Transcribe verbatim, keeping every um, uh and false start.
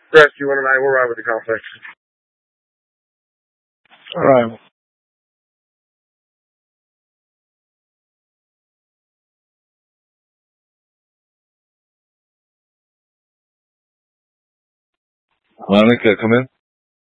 Rescue one tonight. We'll ride with the complex. All right. Monica, come in.